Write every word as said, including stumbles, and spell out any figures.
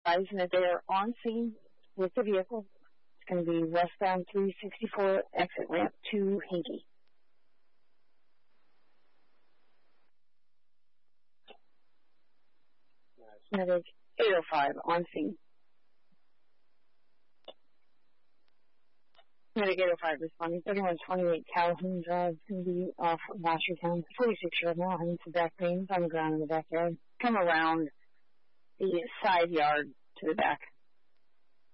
advising that they are on scene with the vehicle. It's going to be westbound three sixty-four, exit ramp to Hinkie. Medic eight oh five on scene. Medic eight oh five responding. thirty-one twenty-eight Calhoun Drive. It's going to be off Washertown. forty-six-year-old male having some back pains on the ground in the backyard. Come around the side yard to the back.